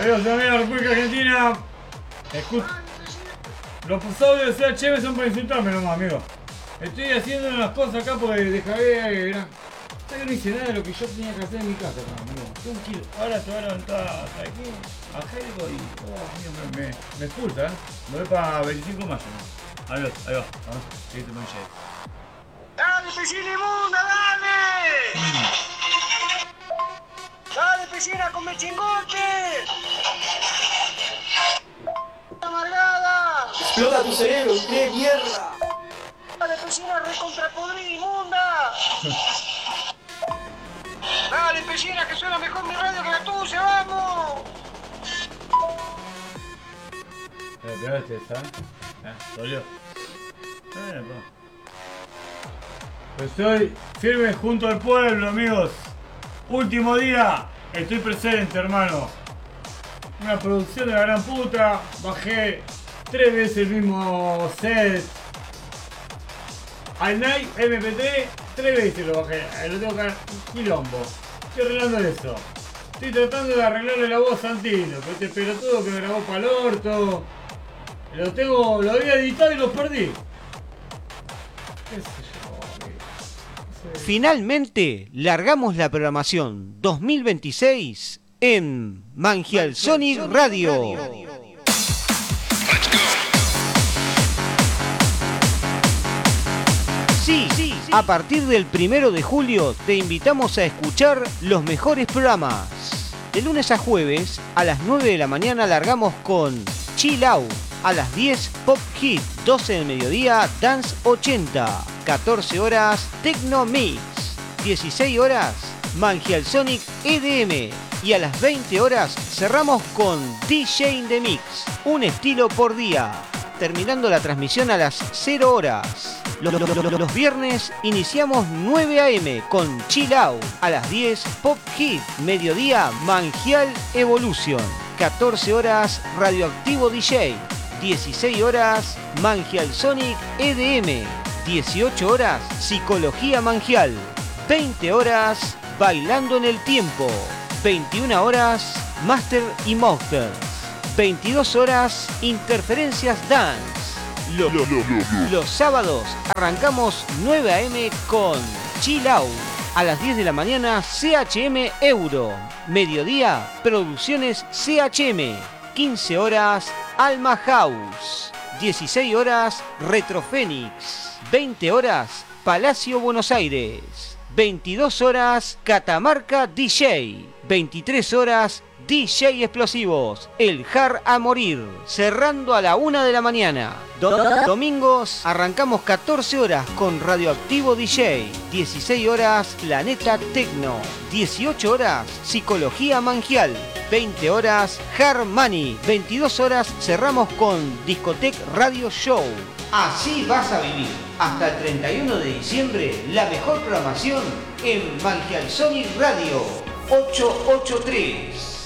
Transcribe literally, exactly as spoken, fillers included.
Adiós, amigos de la República Argentina. Escucha. Los audios de C H M son para insultarme nomás, amigo. Estoy haciendo unas cosas acá porque dejé. Mirá. Que no hice nada de lo que yo tenía que hacer en mi casa, amigo. Tranquilo. Ahora se va a levantar hasta aquí a Helgo y. Oh, amigo, me, me, me expulsa, ¿eh? Me voy para veinticinco de mayo. ¿No? Adiós, ahí va. Vamos. Seguiste con Jay. ¡Dale, piscina inmunda, dale! Mm. ¡Dale, piscina con mechingote! ¡Amargada! ¡Explota tu cerebro, qué mierda! ¡Dale, piscina recontrapodrida inmunda! ¡Dale, piscina, que suena mejor mi radio que la tuya, vamos! Pero pegaste esa, ¿eh? ¿Eh? ¿Dolió? Eh, pues estoy firme junto al pueblo, amigos. Último día, estoy presente, hermano. Una producción de la gran puta. Bajé tres veces el mismo set. Al Night M P tres, tres veces lo bajé. Lo tengo que quilombo. Estoy arreglando eso. Estoy tratando de arreglarle la voz a Santino, que este pelotudo que me grabó para el orto. Lo tengo, lo había editado y lo perdí. ¿Qué sé yo, amigo? No sé. Finalmente largamos la programación dos mil veintiséis en Mangial Sonic Radio. Sí, sí, a partir del primero de julio te invitamos a escuchar los mejores programas. De lunes a jueves a las nueve de la mañana largamos con Chill Out. A las diez Pop Hit, doce del mediodía Dance ochenta, catorce horas Tecno Mix, dieciséis horas Mangial Sonic E D M y a las veinte horas cerramos con D J in the Mix, un estilo por día, terminando la transmisión a las cero horas. Los, los, los, los viernes iniciamos nueve a eme con Chill Out, a las diez Pop Hit, mediodía Mangial Evolution, catorce horas Radioactivo D J, dieciséis horas Mangial Sonic E D M, dieciocho horas Psicología Mangial, veinte horas Bailando en el Tiempo, veintiuna horas Master y Monsters, veintidós horas Interferencias Dance. Los, los, los, los. los sábados arrancamos nueve a eme con Chill Out. A las diez de la mañana C H M Euro, mediodía Producciones C H M, quince horas Alma House, dieciséis horas Retro Fénix, veinte horas Palacio Buenos Aires, veintidós horas Catamarca D J, veintitrés horas D J Explosivos, El Jar a Morir, cerrando a la una de la mañana. Do- domingos arrancamos catorce horas con Radioactivo D J, dieciséis horas Planeta Tecno, dieciocho horas Psicología Mangial, veinte horas Hard Money, veintidós horas cerramos con Discotec Radio Show. Así vas a vivir hasta el treinta y uno de diciembre la mejor programación en Mangial Sonic Radio ochocientos ochenta y tres.